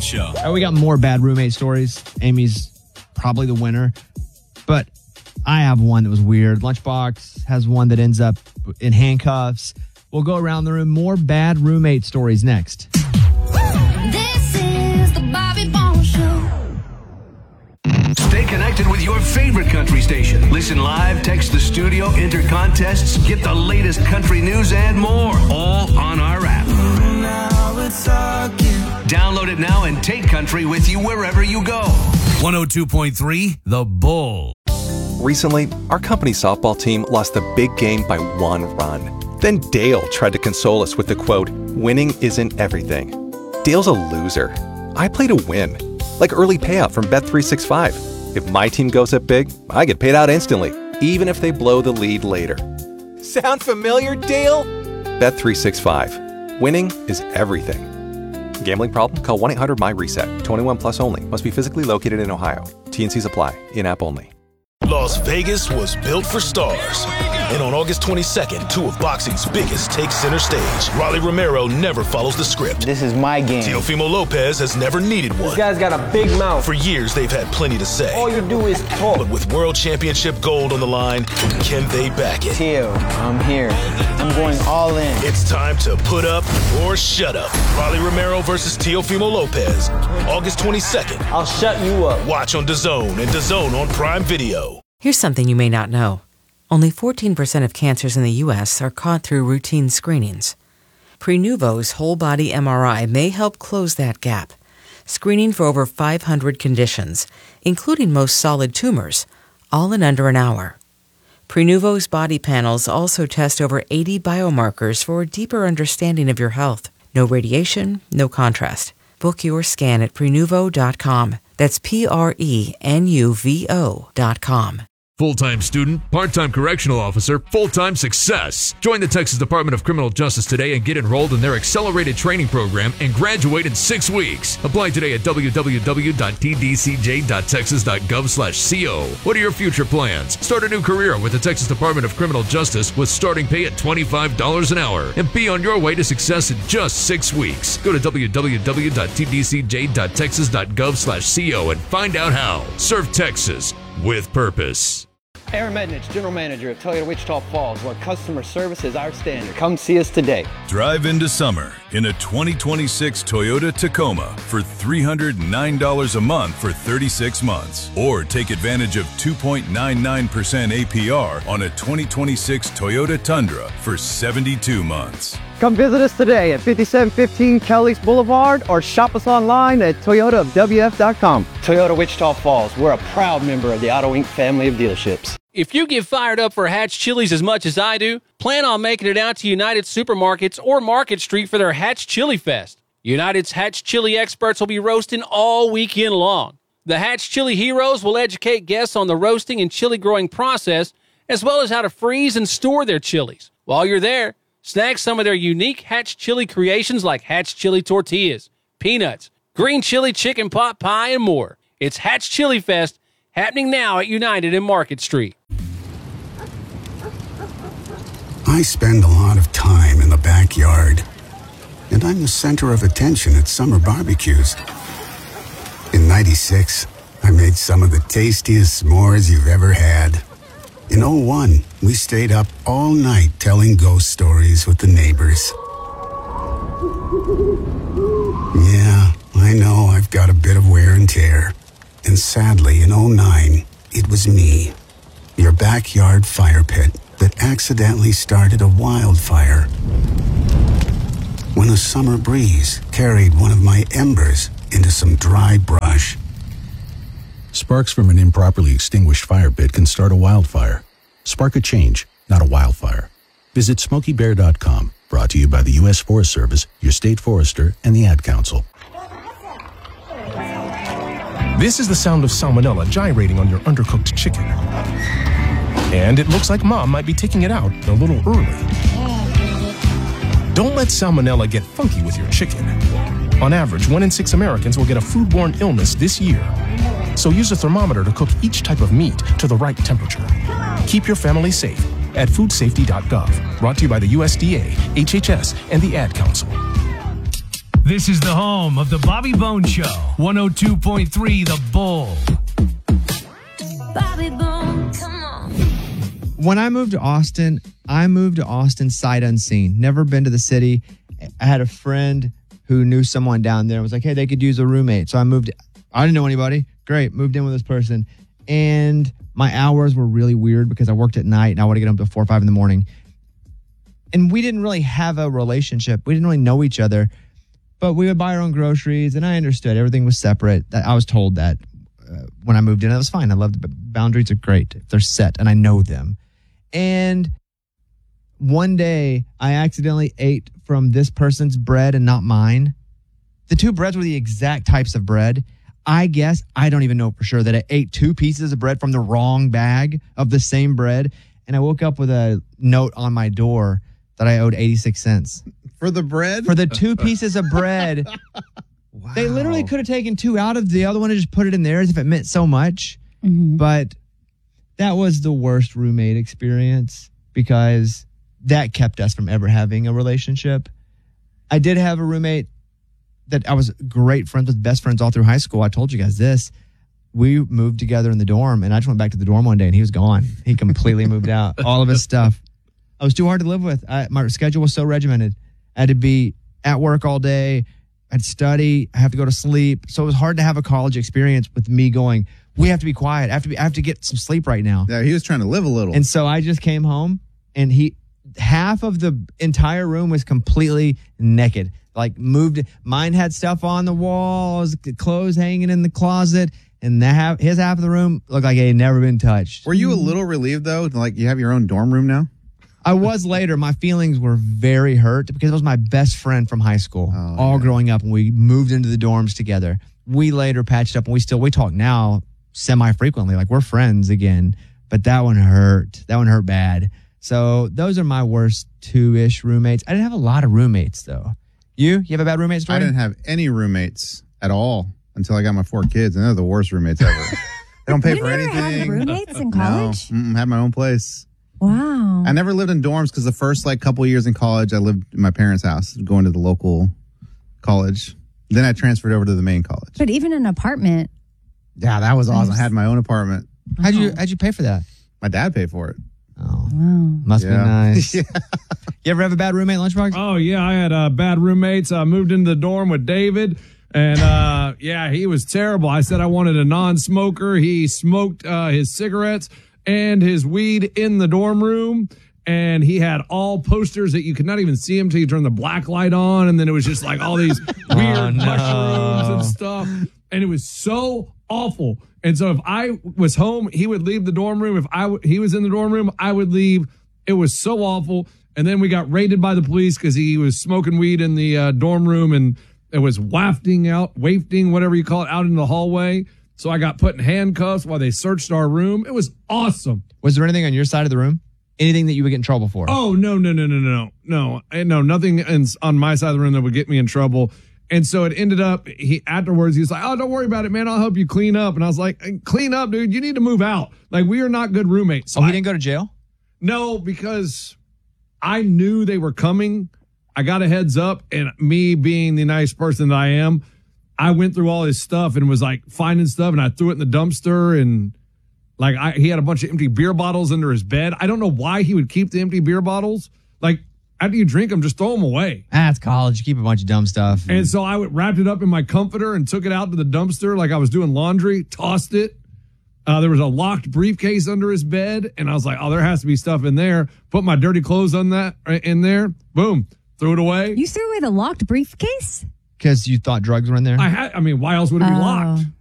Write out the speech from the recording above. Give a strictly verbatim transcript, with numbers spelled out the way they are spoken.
Morning Show. All right, we got more bad roommate stories. Amy's probably the winner, but I have one that was weird. Lunchbox has one that ends up in handcuffs. We'll go around the room. More bad roommate stories next. This is the Bobby Bones Show. Stay connected with your favorite country station. Listen live, text the studio, enter contests, get the latest country news and more, all on our app. Now it's talking. Download it now and take country with you wherever you go. one oh two point three The Bull. Recently, our company softball team lost the big game by one run. Then Dale tried to console us with the quote, "Winning isn't everything." Dale's a loser. I play to win. Like early payout from Bet three sixty-five. If my team goes up big, I get paid out instantly, even if they blow the lead later. Sound familiar, Dale? Bet three sixty-five. Winning is everything. Gambling problem? Call one eight hundred M Y reset. twenty-one plus only. Must be physically located in Ohio. T N Cs apply. In-app only. Las Vegas was built for stars. And on August twenty-second, two of boxing's biggest take center stage. Rolly Romero never follows the script. This is my game. Teofimo Lopez has never needed one. This guy's got a big mouth. For years, they've had plenty to say. All you do is talk. But with world championship gold on the line, can they back it? Teo, I'm here. I'm going all in. It's time to put up or shut up. Rolly Romero versus Teofimo Lopez. August twenty-second. I'll shut you up. Watch on DAZN and DAZN on Prime Video. Here's something you may not know. Only fourteen percent of cancers in the U S are caught through routine screenings. Prenuvo's whole-body M R I may help close that gap, screening for over five hundred conditions, including most solid tumors, all in under an hour. Prenuvo's body panels also test over eighty biomarkers for a deeper understanding of your health. No radiation, no contrast. Book your scan at Prenuvo dot com. That's P R E N U V O dot com. Full-time student, part-time correctional officer, full-time success. Join the Texas Department of Criminal Justice today and get enrolled in their accelerated training program and graduate in six weeks. Apply today at w w w dot t d c j dot texas dot gov slash co. What are your future plans? Start a new career with the Texas Department of Criminal Justice with starting pay at twenty-five dollars an hour and be on your way to success in just six weeks. Go to w w w dot t d c j dot texas dot gov slash co and find out how. Serve Texas with purpose. Aaron Mednich, General Manager at Toyota Wichita Falls, where customer service is our standard. Come see us today. Drive into summer in a twenty twenty-six Toyota Tacoma for three hundred nine dollars a month for thirty-six months. Or take advantage of two point nine nine percent A P R on a twenty twenty-six Toyota Tundra for seventy-two months. Come visit us today at fifty-seven fifteen Kelly's Boulevard or shop us online at toyota of w f dot com. Toyota Wichita Falls, we're a proud member of the Auto Incorporated family of dealerships. If you get fired up for Hatch Chili's as much as I do, plan on making it out to United Supermarkets or Market Street for their Hatch Chili Fest. United's Hatch Chili experts will be roasting all weekend long. The Hatch Chili Heroes will educate guests on the roasting and chili growing process, as well as how to freeze and store their chilies. While you're there, snag some of their unique Hatch Chili creations like Hatch Chili Tortillas, peanuts, green chili chicken pot pie, and more. It's Hatch Chili Fest, happening now at United and Market Street. I spend a lot of time in the backyard, and I'm the center of attention at summer barbecues. In ninety-six, I made some of the tastiest s'mores you've ever had. In oh one, we stayed up all night telling ghost stories with the neighbors. Yeah, I know I've got a bit of wear and tear. And sadly, in oh nine, it was me, your backyard fire pit, that accidentally started a wildfire. When a summer breeze carried one of my embers into some dry brush. Sparks from an improperly extinguished fire pit can start a wildfire. Spark a change, not a wildfire. Visit smoky bear dot com, brought to you by the U S Forest Service, your state forester, and the Ad Council. This is the sound of salmonella gyrating on your undercooked chicken. And it looks like Mom might be taking it out a little early. Don't let salmonella get funky with your chicken. On average, one in six Americans will get a foodborne illness this year. So use a thermometer to cook each type of meat to the right temperature. Keep your family safe at food safety dot gov. Brought to you by the U S D A, H H S, and the Ad Council. This is the home of the Bobby Bone Show. one oh two point three The Bull. Bobby Bone, come on. When I moved to Austin, I moved to Austin sight unseen. Never been to the city. I had a friend who knew someone down there and was like, hey, they could use a roommate. So I moved. I didn't know anybody. Great. Moved in with this person. And my hours were really weird because I worked at night and I would get up to four or five in the morning. And we didn't really have a relationship. We didn't really know each other. But we would buy our own groceries, and I understood everything was separate. I was told that uh, when I moved in. That was fine. I love the boundaries are great. They're set, and I know them. And one day, I accidentally ate from this person's bread and not mine. The two breads were the exact types of bread. I guess, I don't even know for sure, that I ate two pieces of bread from the wrong bag of the same bread. And I woke up with a note on my door that I owed eighty-six cents. For the bread? For the two pieces of bread. Wow. They literally could have taken two out of the other one and just put it in theirs if it meant so much. Mm-hmm. But that was the worst roommate experience because that kept us from ever having a relationship. I did have a roommate that I was great friends with, best friends all through high school. I told you guys this. We moved together in the dorm, and I just went back to the dorm one day, and he was gone. He completely moved out. All of his stuff. I was too hard to live with. I, my schedule was so regimented. I had to be at work all day. I'd study. I have to go to sleep. So it was hard to have a college experience with me going, we have to be quiet. I have to be, I have to get some sleep right now. Yeah, he was trying to live a little. And so I just came home, and he, half of the entire room was completely naked. Like moved, mine had stuff on the walls, clothes hanging in the closet, and that half, his half of the room looked like it had never been touched. Were you a little relieved though? Like you have your own dorm room now? I was later. My feelings were very hurt because it was my best friend from high school, oh, all yeah. growing up, and we moved into the dorms together. We later patched up, and we still we talk now semi-frequently, like we're friends again. But that one hurt. That one hurt bad. So those are my worst two-ish roommates. I didn't have a lot of roommates though. You? You have a bad roommate story? I didn't have any roommates at all until I got my four kids, and they're the worst roommates ever. They don't pay you for never anything. Had roommates in college? No, mm-mm, had my own place. Wow. I never lived in dorms because the first like couple of years in college, I lived in my parents' house, going to the local college. Then I transferred over to the main college. But even an apartment. Yeah, that was awesome. I had my own apartment. How'd you How'd you pay for that? My dad paid for it. Oh, wow. Must yeah. be nice. yeah. You ever have a bad roommate, Lunchbox? Oh, yeah. I had uh, bad roommates. I moved into the dorm with David. And, uh, yeah, he was terrible. I said I wanted a non-smoker. He smoked uh, his cigarettes and his weed in the dorm room. And he had all posters that you could not even see him till you turn the black light on. And then it was just like all these weird oh, no. mushrooms and stuff. And it was so awful. And so if I was home, he would leave the dorm room. If I w- he was in the dorm room, I would leave. It was so awful. And then we got raided by the police because he was smoking weed in the uh, dorm room, and it was wafting out, wafting, whatever you call it, out in the hallway. So I got put in handcuffs while they searched our room. It was awesome. Was there anything on your side of the room? Anything that you would get in trouble for? Oh, no, no, no, no, no, no. No, no nothing in, on my side of the room that would get me in trouble. And so it ended up, he afterwards, he was like, oh, don't worry about it, man. I'll help you clean up. And I was like, clean up, dude. You need to move out. Like, we are not good roommates. So oh, he I, didn't go to jail? No, because I knew they were coming. I got a heads up. And me being the nice person that I am, I went through all his stuff and was like finding stuff. And I threw it in the dumpster. And like, I, he had a bunch of empty beer bottles under his bed. I don't know why he would keep the empty beer bottles. Like, after you drink them, just throw them away. Ah, it's college. You keep a bunch of dumb stuff. And so I wrapped it up in my comforter and took it out to the dumpster like I was doing laundry, tossed it. Uh, there was a locked briefcase under his bed, and I was like, oh, there has to be stuff in there. Put my dirty clothes on that in there. Boom. Threw it away. You threw away the locked briefcase? Because you thought drugs were in there? I had. I mean, why else would it be Oh. locked?